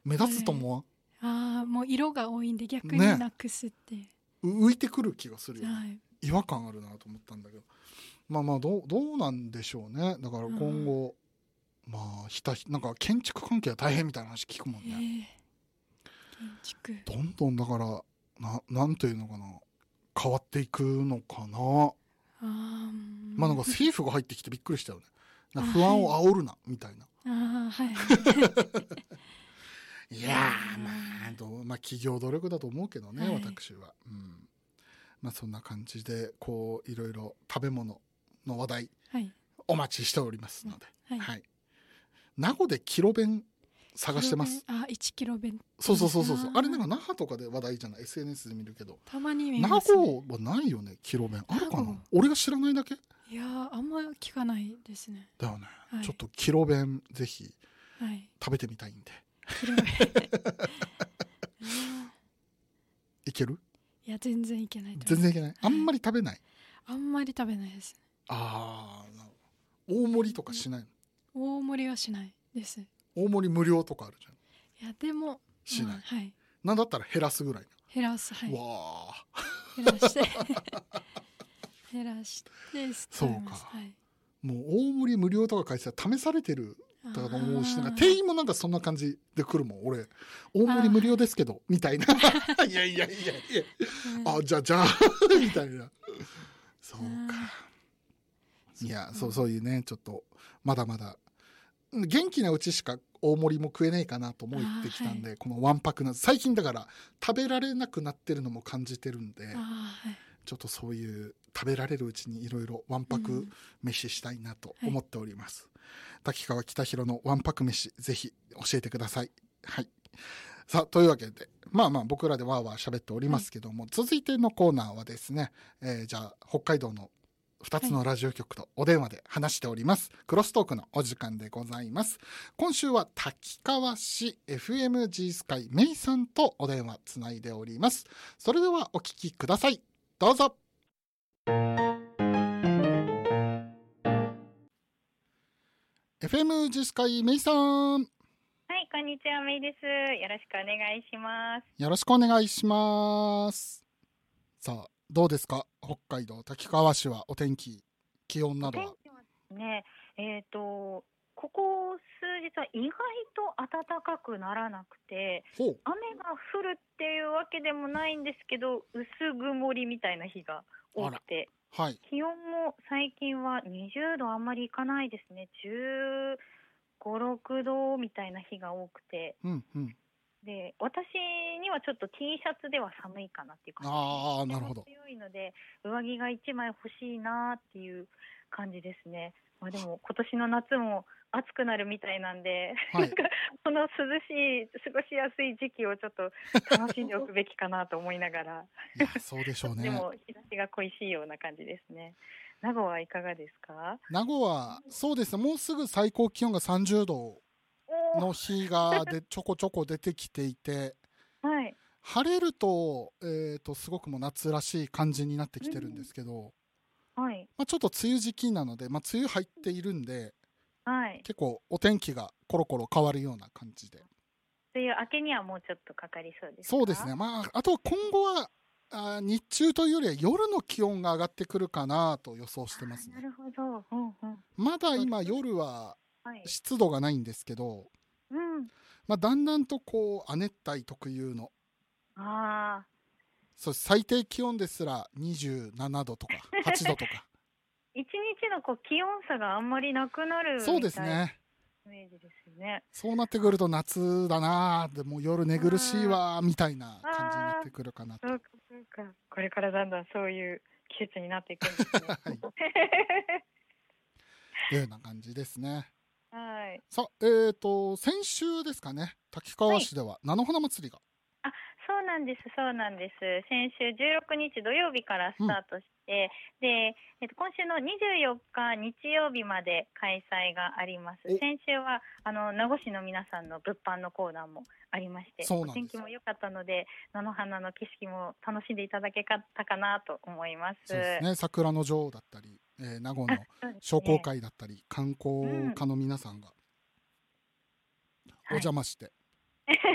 目立つと思わん。もう色が多いんで逆になくすって、ね、 浮いてくる気がするよね、 はい、 違和感あるなと思ったんだけど、まあどうなんでしょうね。だから今後なんか建築関係は大変みたいな話聞くもんね、 建築どんどんだからなんていうのかな、変わっていくのかな。なんか政府が入ってきてびっくりしたよね。不安を煽るな、みたいな。 はい。 いや企業努力だと思うけどね、私は。そんな感じで、こう、いろいろ食べ物の話題、お待ちしておりますので。はい。名護でキロ弁探してます。 1キロ弁。 そう。あれなんか那覇とかで話題じゃない？ SNS で見るけど。 たまに見ます、 ね。名護はないよね、キロ弁。あるかな？俺が知らないだけ？ いやあんま聞かないですね。 だよね。ちょっとキロ弁ぜひ食べてみたいんで。 キロ弁。 いける？ いや全然いけない。 全然いけない。あんまり食べない。 あんまり食べないですね。 大盛りとかしないの？ 大盛りはしないです。 大盛り無料とかあるじゃん。 いやでもしない。なんだったら減らすぐらい。 減らす。 わあ。 減らして減らしてそうか。もう大盛り無料とか書いてたら試されてるとか思うし、なんか店員もなんかそんな感じで来るもん。俺大盛り無料ですけどみたいな。いやじゃあみたいな。そうか。いやそういうね、ちょっとまだまだ元気なうちしか大盛りも食えないかなと思ってきたんで、このわんぱくな最近だから食べられなくなってるのも感じてるんで、ちょっとそういう食べられるうちにいろいろわんぱく飯したいなと思っております。滝川北広のわんぱく飯、ぜひ教えてください。はい。さあ、というわけで、僕らでわーわー喋っておりますけども、続いてのコーナーはですね、じゃあ北海道の2つのラジオ局とお電話で話しております。クロストークのお時間でございます。今週は滝川市 FMG スカイメイさんとお電話つないでおります。それではお聞きください。どうぞ。FMG スカイメイさん。 はい、こんにちは、メイです。よろしくお願いします。 よろしくお願いします。さあ、どうですか、北海道滝川市はお天気、気温などは。 ね、ここ数日は意外と暖かくならなくて、雨が降るっていうわけでもないんですけど、薄曇りみたいな日が多くて、気温も最近は20度あんまりいかないですね。15、6度みたいな日が多くて、で私にはちょっと T シャツでは寒いかなっていう感じで、 なるほど。 強いので上着が1枚欲しいなっていう感じですね。でも今年の夏も暑くなるみたいなんで、なんかこの涼しい過ごしやすい時期をちょっと楽しんでおくべきかなと思いながらいやそうでしょうね。 でも日差しが恋しいような感じですね。名護はいかがですか？ 名護はそうですね、もうすぐ最高気温が30度の日がちょこちょこ出てきていて、晴れると、すごくもう夏らしい感じになってきてるんですけど、ちょっと梅雨時期なので、梅雨入っているんで、結構お天気がコロコロ変わるような感じで。 梅雨明けにはもうちょっとかかりそうですか？ そうですね。あとは今後は日中というよりは夜の気温が上がってくるかなと予想してますね。 なるほど。 まだ今夜は湿度がないんですけど、だんだんとこう亜熱帯特有のそう最低気温ですら27度とか8度とか一日の気温差があんまりなくなるみたいな。 そうですね。 イメージですよね。 そうなってくると夏だな、でも夜寝苦しいわみたいな感じになってくるかなと。 そうか。これからだんだんそういう季節になっていくんですね。 というような感じですね。さあ、先週ですかね、滝川市では菜の花祭りが。 そうなんです。先週16日土曜日からスタートして、で、今週の24日日曜日まで開催があります。先週は名護市の皆さんの物販のコーナーもありまして、お天気も良かったので菜の花の景色も楽しんでいただけたかなと思います。 そうですね。桜の女王だったり、名護の商工会だったり、観光家の皆さんがお邪魔して